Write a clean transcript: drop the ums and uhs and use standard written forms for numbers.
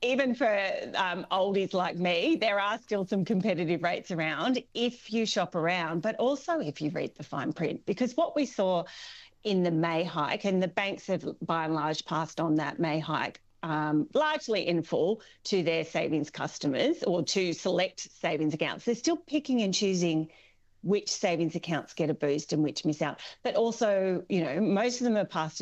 even for oldies like me, there are still some competitive rates around if you shop around, but also if you read the fine print. Because what we saw in the May hike, and the banks have by and large passed on that May hike largely in full to their savings customers or to select savings accounts. They're still picking and choosing which savings accounts get a boost and which miss out. But also, most of them are passed